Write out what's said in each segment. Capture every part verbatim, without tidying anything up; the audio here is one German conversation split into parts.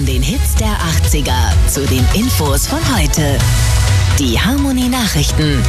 den Hits der achtziger zu den Infos von heute. Die Harmony Nachrichten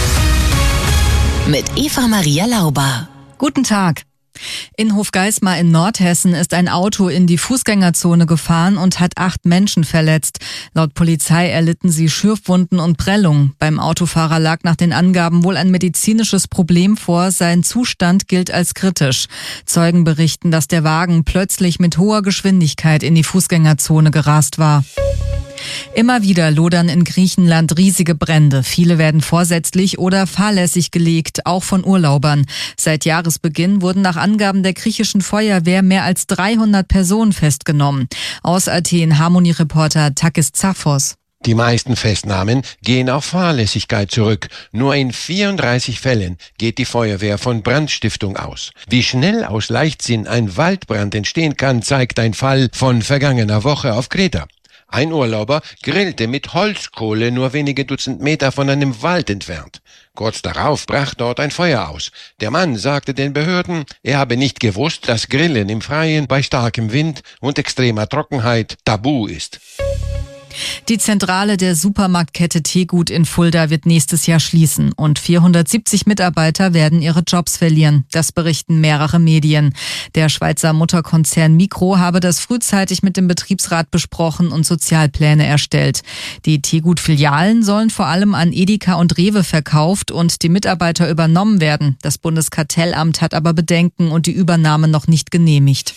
mit Eva Maria Lauber. Guten Tag. In Hofgeismar in Nordhessen ist ein Auto in die Fußgängerzone gefahren und hat acht Menschen verletzt. Laut Polizei erlitten sie Schürfwunden und Prellungen. Beim Autofahrer lag nach den Angaben wohl ein medizinisches Problem vor. Sein Zustand gilt als kritisch. Zeugen berichten, dass der Wagen plötzlich mit hoher Geschwindigkeit in die Fußgängerzone gerast war. Immer wieder lodern in Griechenland riesige Brände. Viele werden vorsätzlich oder fahrlässig gelegt, auch von Urlaubern. Seit Jahresbeginn wurden nach Angaben der griechischen Feuerwehr mehr als dreihundert Personen festgenommen. Aus Athen Harmony-Reporter Takis Zaphos. Die meisten Festnahmen gehen auf Fahrlässigkeit zurück. Nur in vierunddreißig Fällen geht die Feuerwehr von Brandstiftung aus. Wie schnell aus Leichtsinn ein Waldbrand entstehen kann, zeigt ein Fall von vergangener Woche auf Kreta. Ein Urlauber grillte mit Holzkohle nur wenige Dutzend Meter von einem Wald entfernt. Kurz darauf brach dort ein Feuer aus. Der Mann sagte den Behörden, er habe nicht gewusst, dass Grillen im Freien bei starkem Wind und extremer Trockenheit tabu ist. Die Zentrale der Supermarktkette Tegut in Fulda wird nächstes Jahr schließen und vierhundertsiebzig Mitarbeiter werden ihre Jobs verlieren. Das berichten mehrere Medien. Der Schweizer Mutterkonzern Migros habe das frühzeitig mit dem Betriebsrat besprochen und Sozialpläne erstellt. Die Tegut-Filialen sollen vor allem an Edeka und Rewe verkauft und die Mitarbeiter übernommen werden. Das Bundeskartellamt hat aber Bedenken und die Übernahme noch nicht genehmigt.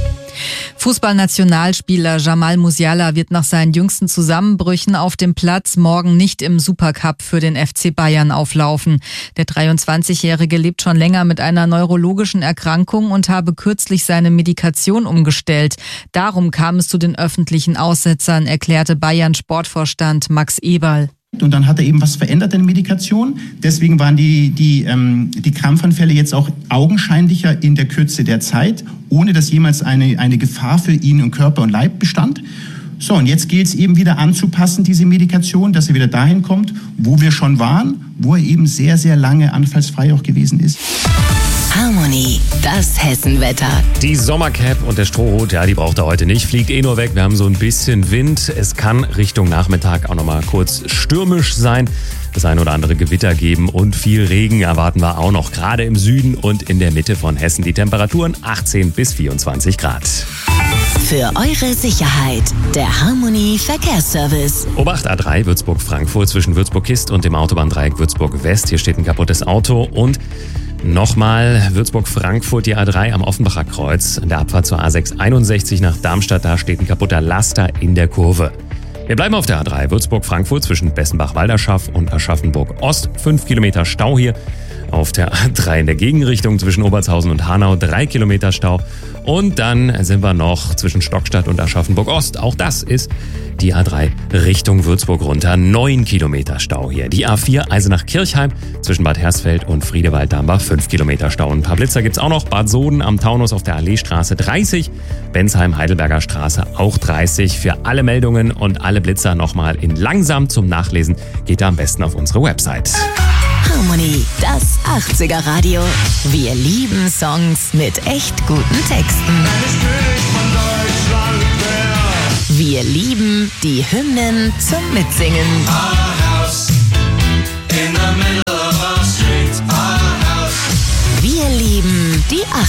Fußballnationalspieler Jamal Musiala wird nach seinen jüngsten Zusammenbrüchen auf dem Platz morgen nicht im Supercup für den F C Bayern auflaufen. Der dreiundzwanzigjährige lebt schon länger mit einer neurologischen Erkrankung und habe kürzlich seine Medikation umgestellt. Darum kam es zu den öffentlichen Aussetzern, erklärte Bayern-Sportvorstand Max Eberl. Und dann hat er eben was verändert in der Medikation. Deswegen waren die, die, ähm, die Krampfanfälle jetzt auch augenscheinlicher in der Kürze der Zeit, ohne dass jemals eine, eine Gefahr für ihn und Körper und Leib bestand. So, und jetzt gilt es eben wieder anzupassen, diese Medikation, dass er wieder dahin kommt, wo wir schon waren, wo er eben sehr, sehr lange anfallsfrei auch gewesen ist. Harmony, das Hessenwetter. Die Sommercap und der Strohhut, ja, die braucht er heute nicht. Fliegt eh nur weg. Wir haben so ein bisschen Wind. Es kann Richtung Nachmittag auch nochmal kurz stürmisch sein. Das ein oder andere Gewitter geben und viel Regen erwarten wir auch noch. Gerade im Süden und in der Mitte von Hessen. Die Temperaturen achtzehn bis vierundzwanzig Grad. Für eure Sicherheit, der Harmony Verkehrsservice. Obacht A drei Würzburg-Frankfurt zwischen Würzburg-Kist und dem Autobahndreieck Würzburg-West. Hier steht ein kaputtes Auto und nochmal Würzburg-Frankfurt, die A drei am Offenbacher Kreuz. An der Abfahrt zur A sechs einundsechzig nach Darmstadt, da steht ein kaputter Laster in der Kurve. Wir bleiben auf der A drei Würzburg-Frankfurt zwischen Bessenbach-Walderschaff und Aschaffenburg-Ost. Fünf Kilometer Stau hier. Auf der A drei in der Gegenrichtung zwischen Obertshausen und Hanau drei Kilometer Stau. Und dann sind wir noch zwischen Stockstadt und Aschaffenburg-Ost. Auch das ist die A drei Richtung Würzburg runter. neun Kilometer Stau hier. Die A vier Eisenach-Kirchheim zwischen Bad Hersfeld und Friedewald-Dambach fünf Kilometer Stau. Und ein paar Blitzer gibt's auch noch. Bad Soden am Taunus auf der Alleestraße dreißig. Bensheim-Heidelberger Straße auch dreißig. Für alle Meldungen und alle Blitzer nochmal in langsam zum Nachlesen geht da am besten auf unsere Website. Harmony, das achtziger Radio. Wir lieben Songs mit echt guten Texten. Wir lieben die Hymnen zum Mitsingen. Wir lieben die